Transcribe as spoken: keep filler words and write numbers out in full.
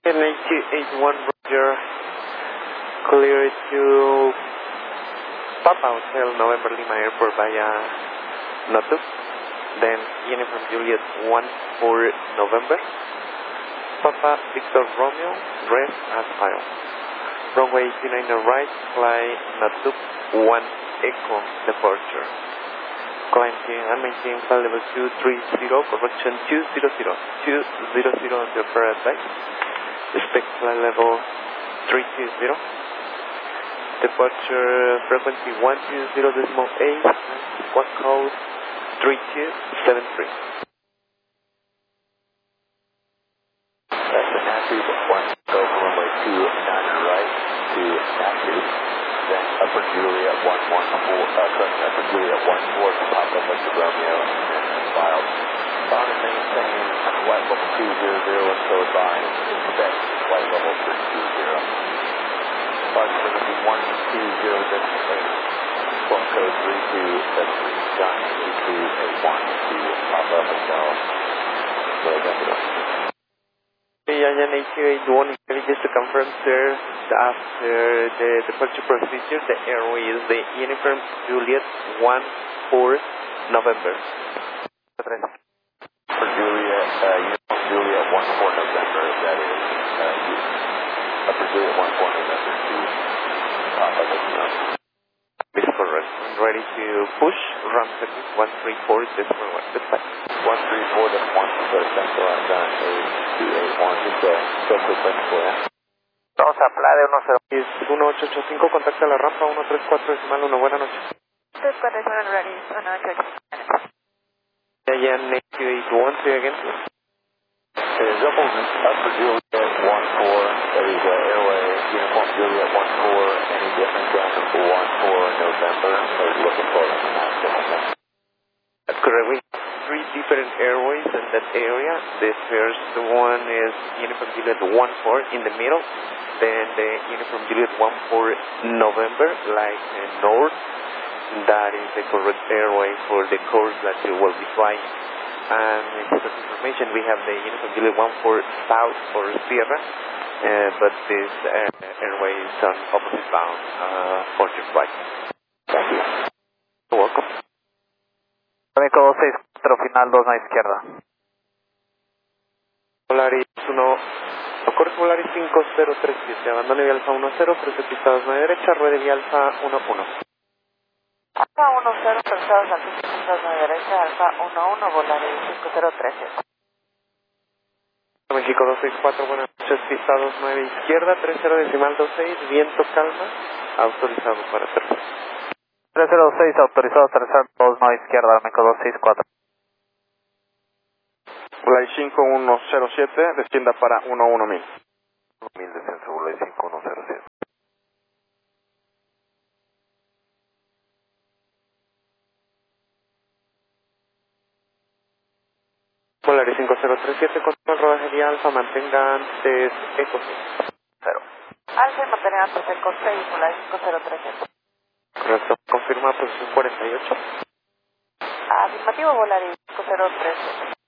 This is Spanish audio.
N A two eight one Roger, clear to Papa Hotel November Lima Airport via Notu, then Uniform Juliet one four November, Papa Victor Romeo, rest as file. Runway two nine right, fly Notu one Echo departure. Climbing and maintain flight level two three zero, correction two zero zero, two zero zero on the upper advice. Expect flight level three two zero. Departure frequency one two zero decimal eight, squawk code three two seven three. That's the Natu one, go runway two nine right to Natu. Then Upper Juliet one one four, uh, correct, Upper Juliet one four to Papa Victor Romeo, and then filed. On and maintain flight level two zero zero, and so advised, expect flight level three two zero. Flight frequency one two zero decimal eight, squawk code three two seven three, John eight two eight one to Papa Hotel, November. N A two eight one, just to confirm, sir, after the departure procedure, the airway is the Uniform Juliet one four November. For Juliet, uh, Uniform Juliet one four November, that is, uh, Upper Juliet one four November to Papa Victor. Is correct. Ready to push, run service one three four, decimal one, goodbye. one three four, then one, so central and done, eight two eight one, just a go quick question for you. Vamos a Playa uno cero. Es uno ocho ocho cinco, contacta la rampa uno tres cuatro decimal uno, buenas noches. tres cuatro seven ready, uno ocho ocho. N A two eight one, say again. Is Upper Juliet one four, that is uh, airway Uniform Juliet one four, any different than one four November, or is looking for them in that different? That's correct. We have three different airways in that area. The first one is Uniform Juliet one four in the middle, then the Uniform Juliet one four November, like uh, north. That is the correct airway for the course that you will be flying. And just as information, we have the Uniform Juliet one four South for Sierra, uh, but this uh, airway is on opposite bound uh, for your flight. Thank you. You're welcome. México dos seis cuatro, final dos a izquierda. Polaris uno, Corre Polaris cinco cero tres siete, abandone vía alfa uno cero, ofrece pista dos nueve derecha, ruede vía alfa uno uno. Alfa uno cero, personas al pista dos nueve derecha, alfa uno uno, Volaris cinco cero tres siete. México dos seis cuatro, buenas noches, pista dos nueve izquierda, tres cero decimal dos seis, viento calma, autorizado para aterrizar. tres cero seis, autorizado aterrizar dos nueve izquierda, México dos seis cuatro. Volaris cinco uno cero siete, descienda para uno uno mil. mil descenso, Volaris cinco uno cero siete. Volaris cinco cero tres siete, control rodaje vía alfa, mantenga antes Eco cero. Alfa y mantener antes Eco seis, Volaris cinco cero tres siete. Correcto, confirma posición cuarenta y ocho. Afirmativo, Volaris cinco cero tres siete.